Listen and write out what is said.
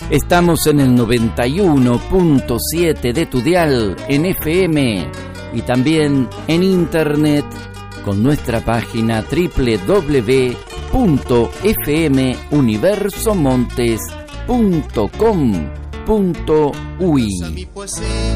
Estamos en el 91.7 de tu dial en FM y también en internet con nuestra página www.fmuniversomontes.com.uy.